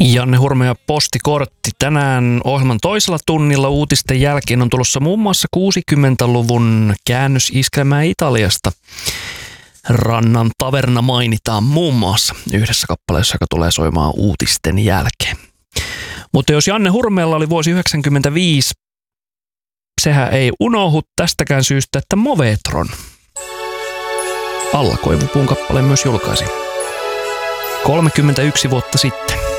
Janne Hurme ja Postikortti. Tänään ohjelman toisella tunnilla uutisten jälkeen on tulossa muun muassa 60-luvun käännösiskelmää Italiasta. Rannan taverna mainitaan muun muassa yhdessä kappaleessa, joka tulee soimaan uutisten jälkeen. Mutta jos Janne Hurmeella oli vuosi 1995, sehän ei unohdu tästäkään syystä, että Movetron Alla Koivupuun kappaleen myös julkaisi 31 vuotta sitten.